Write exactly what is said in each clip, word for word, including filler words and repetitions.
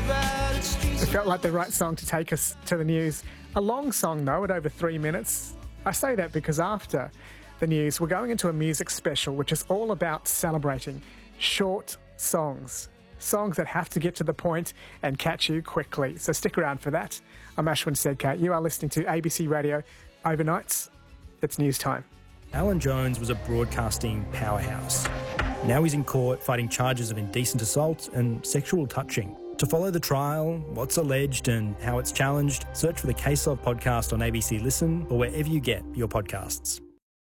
It felt like the right song to take us to the news. A long song, though, at over three minutes. I say that because after the news, we're going into a music special, which is all about celebrating short songs. Songs that have to get to the point and catch you quickly. So stick around for that. I'm Ashwin Sedkar. You are listening to A B C Radio Overnights. It's news time. Alan Jones was a broadcasting powerhouse. Now he's in court fighting charges of indecent assault and sexual touching. To follow the trial, what's alleged and how it's challenged, search for the Case Of podcast on A B C Listen or wherever you get your podcasts.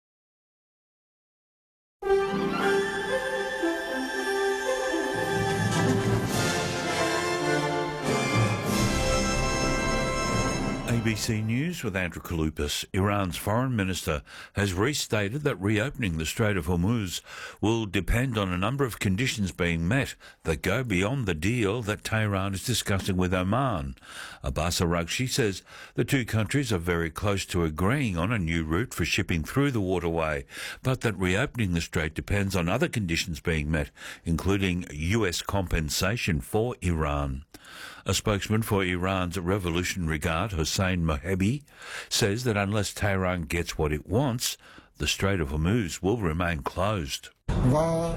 A B C News with Andrew Kaloupas. Iran's foreign minister has restated that reopening the Strait of Hormuz will depend on a number of conditions being met that go beyond the deal that Tehran is discussing with Oman. Abbas Araghchi says the two countries are very close to agreeing on a new route for shipping through the waterway, but that reopening the strait depends on other conditions being met, including U S compensation for Iran. A spokesman for Iran's Revolutionary Guard, Hossein Mohebi, says that unless Tehran gets what it wants, the Strait of Hormuz will remain closed. The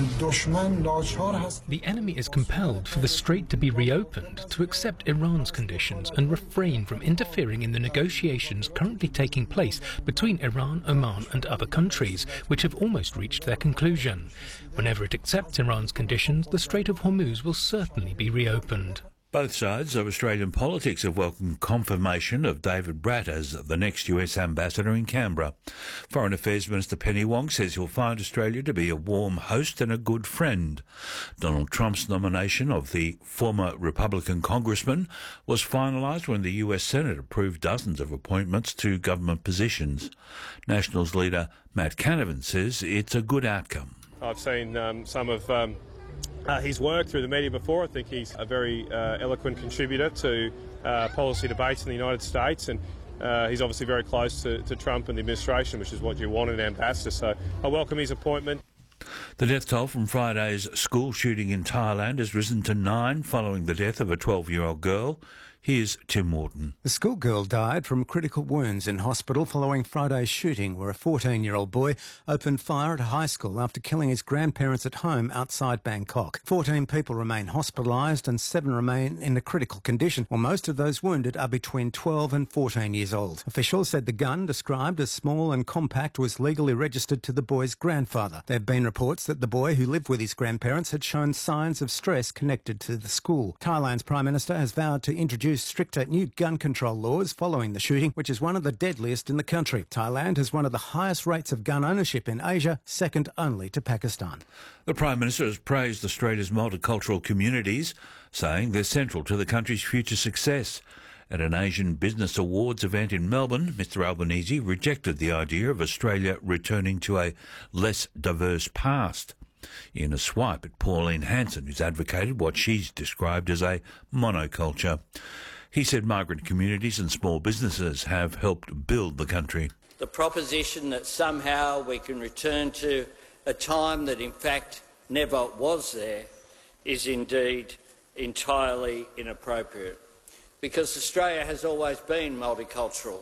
enemy is compelled for the strait to be reopened to accept Iran's conditions and refrain from interfering in the negotiations currently taking place between Iran, Oman and other countries, which have almost reached their conclusion. Whenever it accepts Iran's conditions, the Strait of Hormuz will certainly be reopened. Both sides of Australian politics have welcomed confirmation of David Bratt as the next U S ambassador in Canberra. Foreign Affairs Minister Penny Wong says he'll find Australia to be a warm host and a good friend. Donald Trump's nomination of the former Republican congressman was finalised when the U S Senate approved dozens of appointments to government positions. Nationals leader Matt Canavan says it's a good outcome. I've seen um, some of... Um Uh, his work through the media before. I think he's a very uh, eloquent contributor to uh, policy debates in the United States, and uh, he's obviously very close to, to Trump and the administration, which is what you want in an ambassador. So I welcome his appointment. The death toll from Friday's school shooting in Thailand has risen to nine following the death of a twelve-year-old girl. Here's Tim Morton. The schoolgirl died from critical wounds in hospital following Friday's shooting, where a fourteen-year-old boy opened fire at a high school after killing his grandparents at home outside Bangkok. fourteen people remain hospitalised and seven remain in a critical condition, while most of those wounded are between twelve and fourteen years old. Officials said the gun, described as small and compact, was legally registered to the boy's grandfather. There have been reports that the boy, who lived with his grandparents, had shown signs of stress connected to the school. Thailand's Prime Minister has vowed to introduce stricter new gun control laws following the shooting, which is one of the deadliest in the country. Thailand has one of the highest rates of gun ownership in Asia, second only to Pakistan. The Prime Minister has praised Australia's multicultural communities, saying they're central to the country's future success. At an Asian Business Awards event in Melbourne, Mr Albanese rejected the idea of Australia returning to a less diverse past, in a swipe at Pauline Hanson, who's advocated what she's described as a monoculture. He said migrant communities and small businesses have helped build the country. The proposition that somehow we can return to a time that in fact never was there is indeed entirely inappropriate, because Australia has always been multicultural.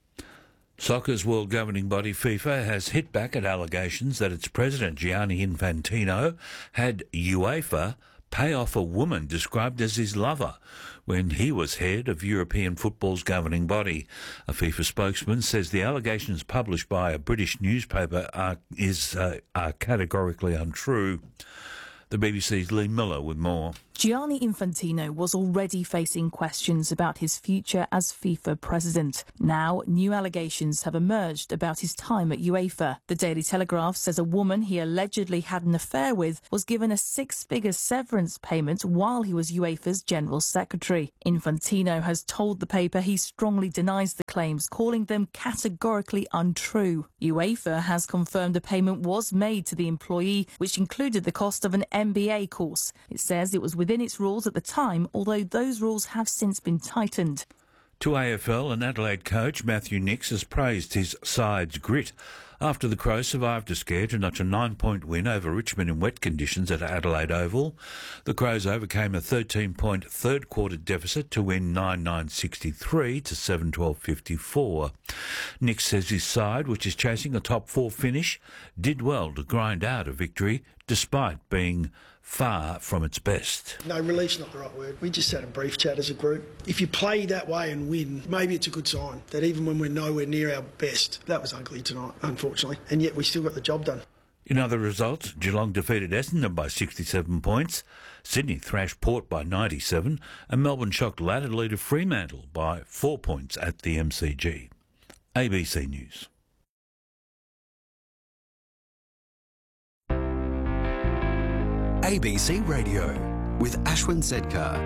Soccer's world governing body FIFA has hit back at allegations that its president Gianni Infantino had UEFA pay off a woman described as his lover when he was head of European football's governing body. A FIFA spokesman says the allegations published by a British newspaper are, is, uh, are categorically untrue. The B B C's Lee Miller with more. Gianni Infantino was already facing questions about his future as FIFA president. Now, new allegations have emerged about his time at UEFA. The Daily Telegraph says a woman he allegedly had an affair with was given a six-figure severance payment while he was UEFA's general secretary. Infantino has told the paper he strongly denies the claims, calling them categorically untrue. UEFA has confirmed a payment was made to the employee, which included the cost of an M B A course. It says it was within its rules at the time, although those rules have since been tightened. To A F L, an Adelaide coach, Matthew Nicks, has praised his side's grit After the Crows survived a scare to notch a nine-point win over Richmond in wet conditions at Adelaide Oval, the Crows overcame a thirteen-point third-quarter deficit to win nine nine sixty-three to seven twelve fifty-four. Nick says his side, which is chasing a top-four finish, did well to grind out a victory despite being far from its best. No, relief's not the right word. We just had a brief chat as a group. If you play that way and win, maybe it's a good sign that even when we're nowhere near our best, that was ugly tonight, unfortunately, and yet we still got the job done. In other results, Geelong defeated Essendon by sixty-seven points, Sydney thrashed Port by ninety-seven, and Melbourne shocked ladder leader Fremantle by four points at the M C G. A B C News. A B C Radio with Ashwin Sedkar.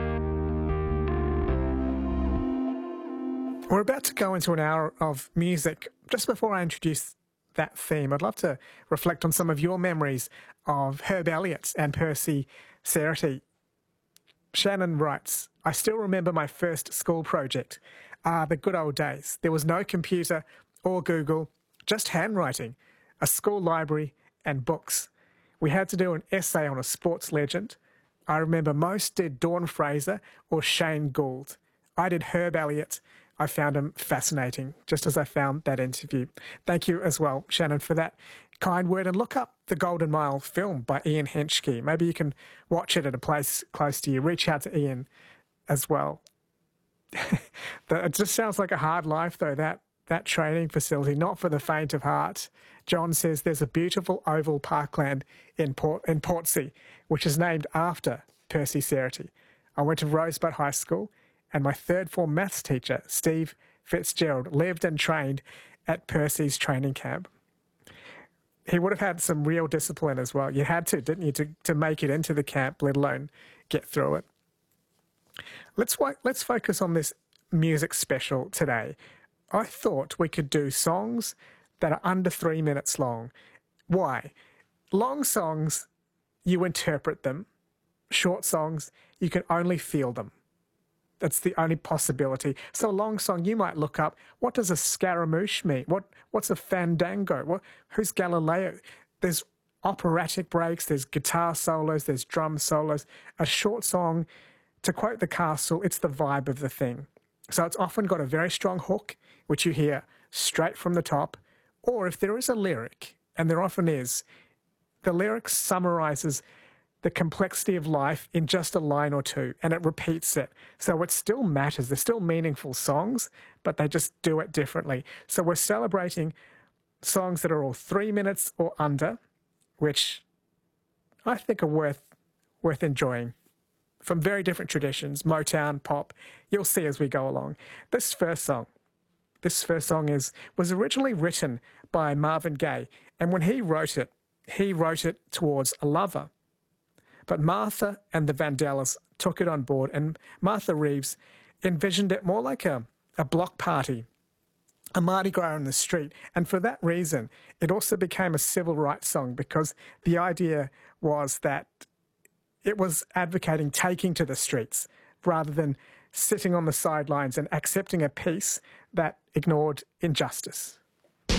We're about to go into an hour of music. Just before I introduce that theme, I'd love to reflect on some of your memories of Herb Elliott and Percy Cerutty. Shannon writes, I still remember my first school project. Ah, the good old days. There was no computer or Google, just handwriting, a school library and books. We had to do an essay on a sports legend. I remember most did Dawn Fraser or Shane Gould. I did Herb Elliott. I found him fascinating, just as I found that interview. Thank you as well, Shannon, for that kind word. And look up the Golden Mile film by Ian Henschke. Maybe you can watch it at a place close to you. Reach out to Ian as well. It just sounds like a hard life, though, that, that training facility, not for the faint of heart. John says there's a beautiful oval parkland in Port in Portsea, which is named after Percy Cerutty. I went to Rosebud High School, and my third form maths teacher, Steve Fitzgerald, lived and trained at Percy's training camp. He would have had some real discipline as well. You had to, didn't you, to, to make it into the camp, let alone get through it. Let's let's focus on this music special today. I thought we could do songs that are under three minutes long. Why? Long songs, you interpret them. Short songs, you can only feel them. That's the only possibility. So a long song, you might look up, what does a scaramouche mean? What What's a fandango? What, who's Galileo? There's operatic breaks, there's guitar solos, there's drum solos. A short song, to quote the Castle, it's the vibe of the thing. So it's often got a very strong hook, which you hear straight from the top. Or if there is a lyric, and there often is, the lyric summarises the complexity of life in just a line or two, and it repeats it. So it still matters. They're still meaningful songs, but they just do it differently. So we're celebrating songs that are all three minutes or under, which I think are worth worth enjoying. From very different traditions, Motown, pop, you'll see as we go along. This first song, this first song is was originally written by Marvin Gaye, and when he wrote it, he wrote it towards a lover. But Martha and the Vandellas took it on board, and Martha Reeves envisioned it more like a, a block party, a Mardi Gras in the street. And for that reason, it also became a civil rights song, because the idea was that it was advocating taking to the streets rather than sitting on the sidelines and accepting a peace that ignored injustice.